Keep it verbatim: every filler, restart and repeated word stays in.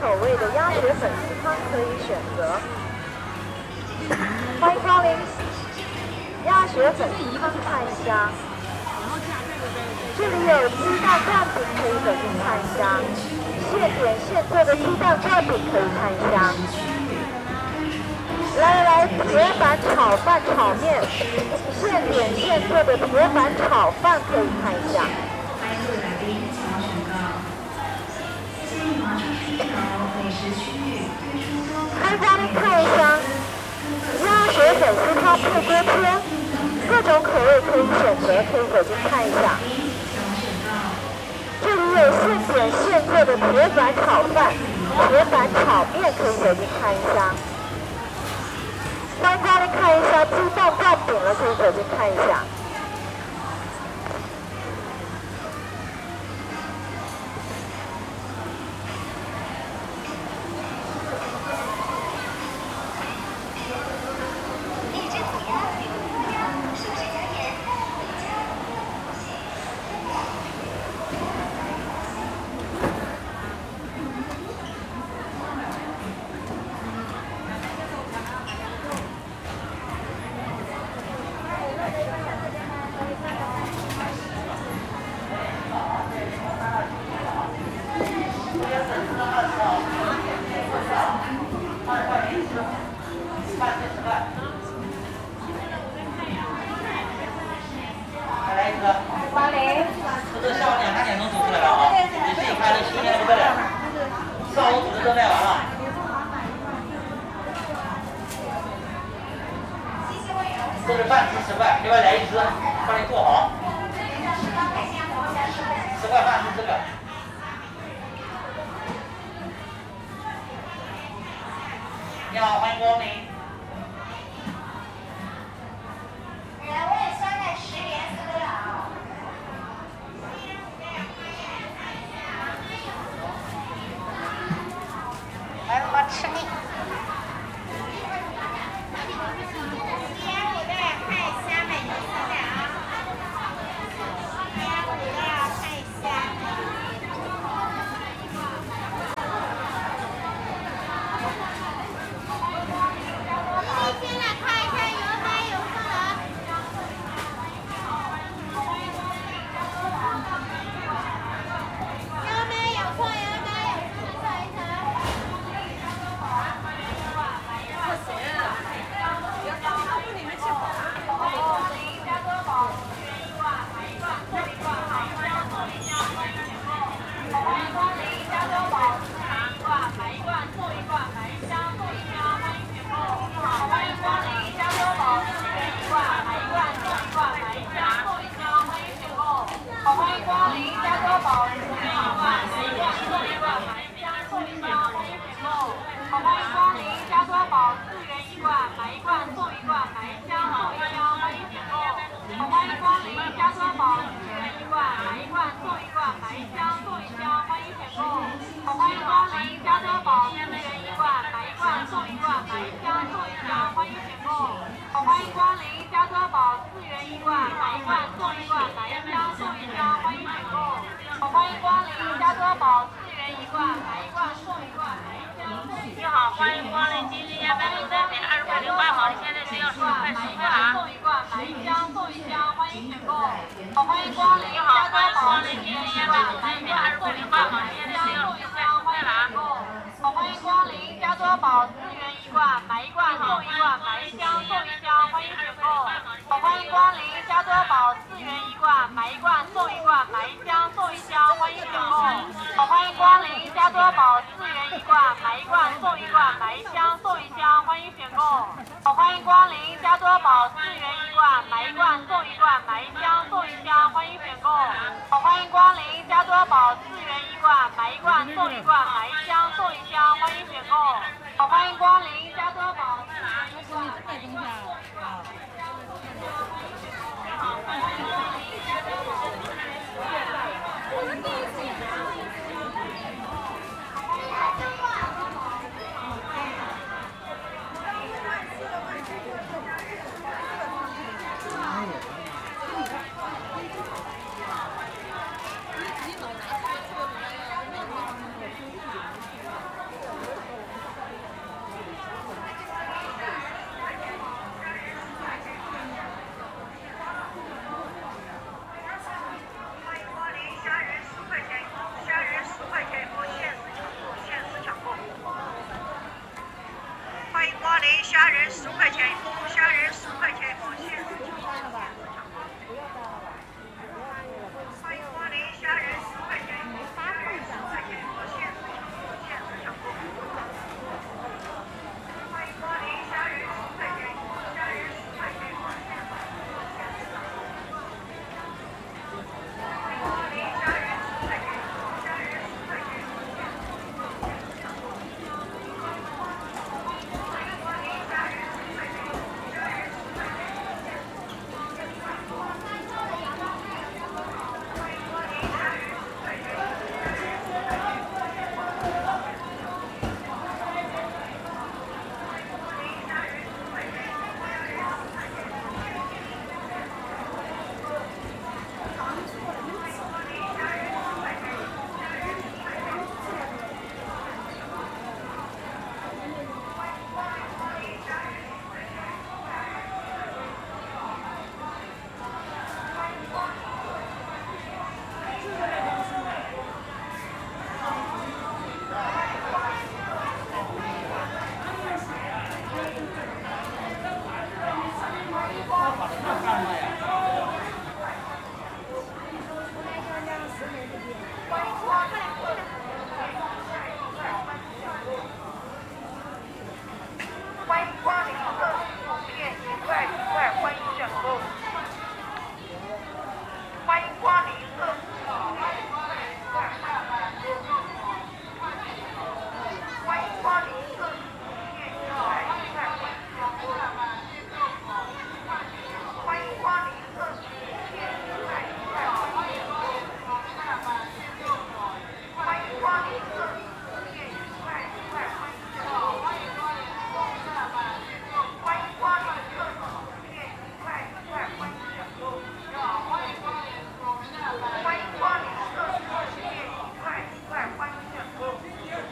口味的鸭血粉丝汤可以选择。欢迎光临，鸭血粉丝汤看一下。这里有鸡蛋灌饼可以走进看一下，现点现做的鸡蛋灌饼可以看一下。来来来，铁板炒饭、炒面，现点现做的铁板炒饭可以看一下。欢迎光临看一下，鸭血粉丝汤配锅贴，各种口味可以选择，可以走进看一下。这里有现点现做的铁板炒饭、铁板炒面，可以走进看一下。欢迎光临看一下鸡蛋灌饼了，可以走进看一下。 八零，这都下午两三点钟组出来了啊！你自己看这新鲜的不得了，上午组织都卖完了。这是饭吃十块，另外来一只，帮你做好。十块饭是这个。你好，欢迎光临。 原味酸奶十元四个好。来了吗？吃腻。一二五的看一下美女四两。一二五的看一下。新鲜的看一看，有买有送的。有买有送，有买有送，等一等。 虾仁十块钱一份，虾仁十块钱一份，谢谢。